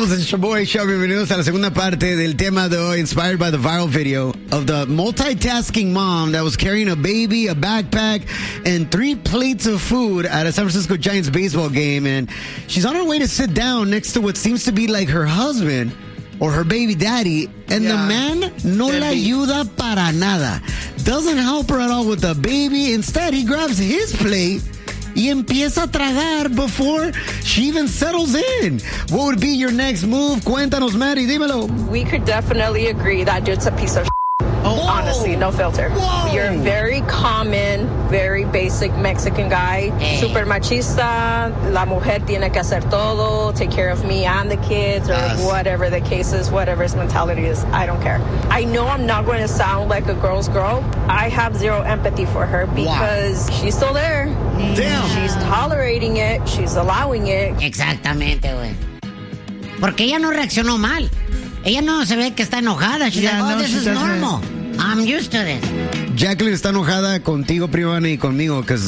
Estamos en Shaboy Show. Bienvenidos a la segunda parte del tema de hoy, inspired by the viral video of the multitasking mom that was carrying a baby, a backpack, and 3 plates of food at a San Francisco Giants baseball game. And she's on her way to sit down next to what seems to be like her husband or her baby daddy. And the man no la ayuda para nada. Doesn't help her at all with the baby. Instead, he grabs his plate y empieza a tragar before she even settles in. What would be your next move? Cuéntanos, Maddie, dímelo. We could definitely agree that dude's a piece of honestly, no filter. Whoa. You're a very common, very basic Mexican guy. Super machista. La mujer tiene que hacer todo, take care of me and the kids, or whatever the case is, whatever his mentality is. I don't care. I know I'm not going to sound like a girl's girl. I have zero empathy for her because she's still there. Damn. She's tolerating it. She's allowing it. Exactamente, güey. Porque ella no reaccionó mal. Ella no se ve que está enojada. She's like, oh, this is normal. I'm used to this. Jacqueline está enojada contigo, Privana, y conmigo, because,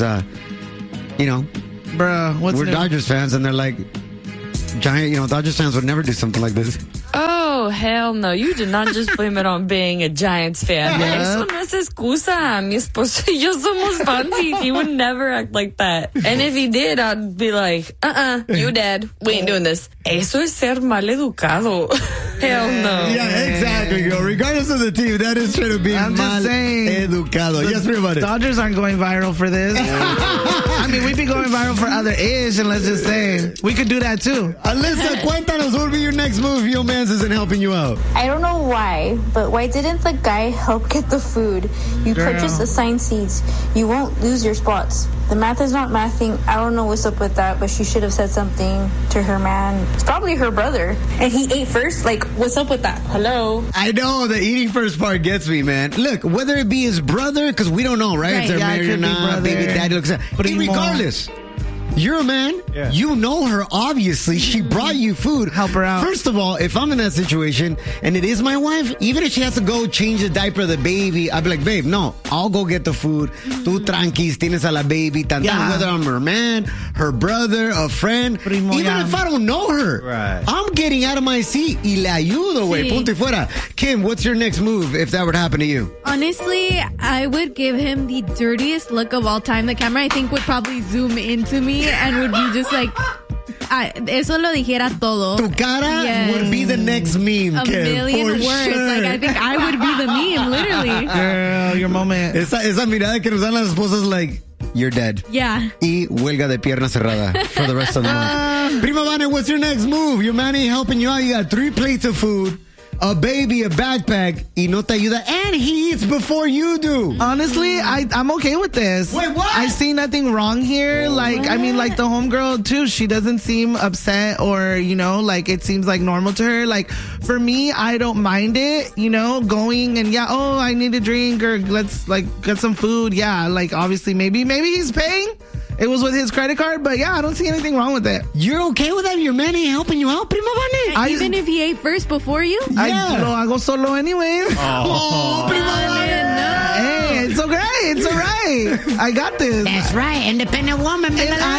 Bruh, what's we're new? Dodgers fans, and they're like, Dodgers fans would never do something like this. Oh, hell no. You did not just blame it on being a Giants fan. Yeah. Eso no es excusa. Mi esposo y yo somos fans. He would never act like that. And if he did, I'd be like, you dead. We ain't doing this. Eso es ser mal educado. Hell no. Yeah, exactly, girl. Regardless of the team, that is trying to be I'm mal just saying, educado. Yes, Privana. Dodgers aren't going viral for this. I mean, we'd be going viral for other ish, and let's just say, we could do that too. Alyssa, cuéntanos, what would be your next move if your man's isn't helping you out? I don't know why, but why didn't the guy help get the food? You purchased assigned seats. You won't lose your spots. The math is not mathing. I don't know what's up with that, but she should have said something to her man. It's probably her brother. And he ate first? Like, what's up with that? Hello? I know, the eating first part gets me, man. Look, whether it be his brother, because we don't know, right? If they're married or not, baby daddy looks at. But regardless, you're a man. Yeah. You know her, obviously. She brought you food. Help her out. First of all, if I'm in that situation and it is my wife, even if she has to go change the diaper of the baby, I'd be like, babe, no, I'll go get the food. Tú tranquis, tienes a la baby. Whether I'm her man, her brother, a friend. Even if I don't know her, I'm getting out of my seat y le ayudo, güey. Punto y fuera. Kim, what's your next move if that would happen to you? Honestly, I would give him the dirtiest look of all time. The camera, I think, would probably zoom into me and would be just like, eso lo dijera todo. Tu cara would be the next meme, A Kim, million words. Sure. Like, I think I would be the meme, literally. Girl, your moment. Esa mirada que nos dan las esposas, like, you're dead. Yeah. Y huelga de pierna cerrada for the rest of the month. Prima Vane, what's your next move? Your man ain't helping you out. You got 3 plates of food, a baby, a backpack, y no te ayuda, and he eats before you do. Honestly, I'm okay with this. Wait, what? I see nothing wrong here. Like, I mean, like the homegirl too, she doesn't seem upset or, like it seems like normal to her. Like, for me, I don't mind it, going and I need a drink or let's like get some food. Yeah, like obviously maybe he's paying. It was with his credit card, but I don't see anything wrong with it. You're okay with that? Your man ain't helping you out, Prima Vane? Even if he ate first before you? I lo hago solo anyways. Prima Vane! Hey, it's okay. It's all right. I got this. That's right. Independent woman.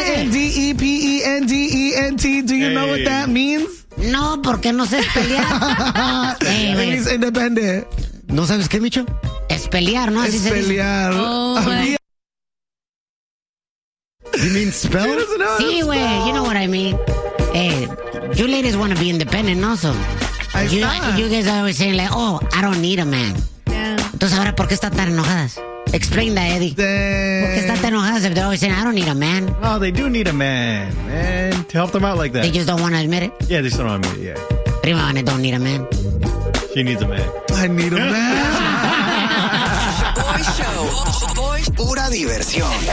Independent. Do you know what that means? No, porque no sé pelear. It means independent. ¿No sabes qué, Micho? Es pelear, ¿no? Así Es se dice. pelear. You mean spell? Sí, güey. You know what I mean. Hey, you ladies want to be independent, no? So, you guys are always saying like, oh, I don't need a man. Yeah. Entonces, ahora, ¿por qué están tan enojadas? Explain that, Eddie. ¿Por qué están tan enojadas if they're always saying, I don't need a man? Oh, they do need a man, to help them out like that. They just don't want to admit it? Yeah, they just don't want to admit it, yeah. Prima Vane don't need a man. She needs a man. I need a man. Shaboy Show. Pura diversión.